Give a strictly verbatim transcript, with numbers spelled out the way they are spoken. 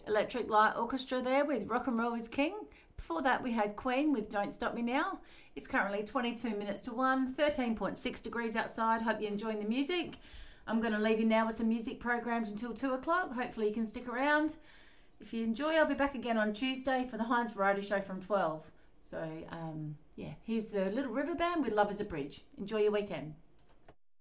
Electric Light Orchestra there with Rock and Roll is King. Before that we had Queen with Don't Stop Me Now. It's currently twenty-two minutes to one, thirteen point six degrees outside. Hope you're enjoying the music. I'm going to leave you now with some music programs until two o'clock. Hopefully you can stick around. If you enjoy, I'll be back again on Tuesday for the Heinz Variety Show from twelve. So, um, yeah, here's the Little River Band with Love is a Bridge. Enjoy your weekend.